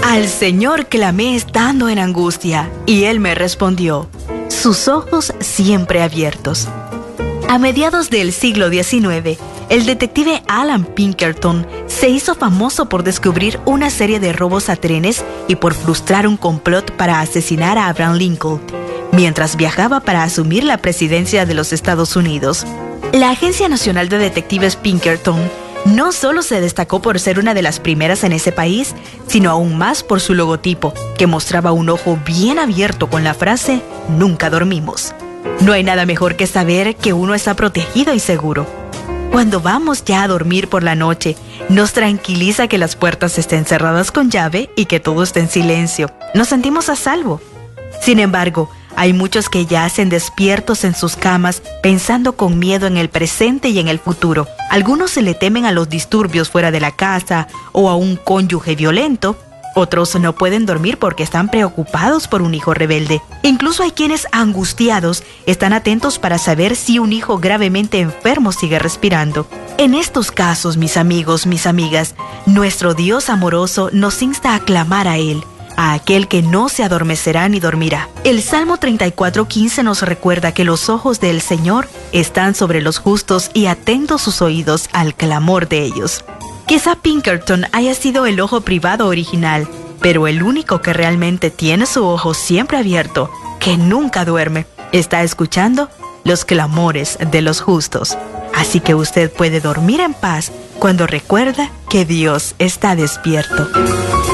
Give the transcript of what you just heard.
Al Señor clamé estando en angustia, y Él me respondió, sus ojos siempre abiertos. A mediados del siglo XIX, el detective Alan Pinkerton se hizo famoso por descubrir una serie de robos a trenes y por frustrar un complot para asesinar a Abraham Lincoln, mientras viajaba para asumir la presidencia de los Estados Unidos. La Agencia Nacional de Detectives Pinkerton no solo se destacó por ser una de las primeras en ese país, sino aún más por su logotipo, que mostraba un ojo bien abierto con la frase «Nunca dormimos». No hay nada mejor que saber que uno está protegido y seguro. Cuando vamos ya a dormir por la noche, nos tranquiliza que las puertas estén cerradas con llave y que todo esté en silencio. Nos sentimos a salvo. Sin embargo, hay muchos que yacen despiertos en sus camas, pensando con miedo en el presente y en el futuro. Algunos se le temen a los disturbios fuera de la casa o a un cónyuge violento. Otros no pueden dormir porque están preocupados por un hijo rebelde. Incluso hay quienes, angustiados, están atentos para saber si un hijo gravemente enfermo sigue respirando. En estos casos, mis amigos, mis amigas, nuestro Dios amoroso nos insta a clamar a Él, a aquel que no se adormecerá ni dormirá. El Salmo 34:15 nos recuerda que los ojos del Señor están sobre los justos y atentos sus oídos al clamor de ellos. Quizá Pinkerton haya sido el ojo privado original, pero el único que realmente tiene su ojo siempre abierto, que nunca duerme, está escuchando los clamores de los justos. Así que usted puede dormir en paz cuando recuerda que Dios está despierto.